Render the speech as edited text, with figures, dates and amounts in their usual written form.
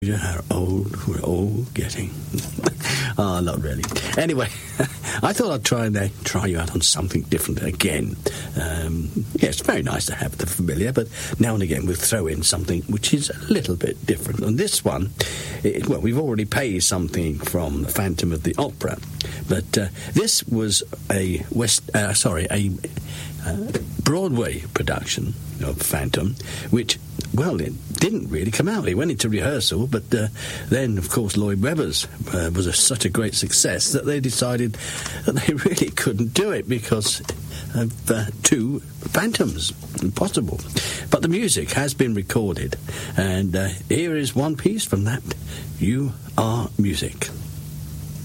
How old we're all getting. Oh, not really. Anyway, I thought I'd try you out on something different again. It's very nice to have the familiar, but now and again we'll throw in something which is a little bit different. And this one, we've already paid something from the Phantom of the Opera, but this was a Broadway production of Phantom, which, it didn't really come out. It went into rehearsal, but then, of course, Lloyd Webber's was such a great success that they decided that they really couldn't do it because of two Phantoms. Impossible. But the music has been recorded, and here is one piece from that. You Are Music.